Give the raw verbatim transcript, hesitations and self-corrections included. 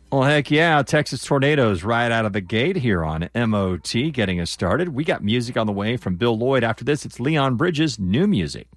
Well, heck yeah. Texas Tornadoes right out of the gate here on M O T, getting us started. We got music on the way from Bill Lloyd. After this, it's Leon Bridges' new music.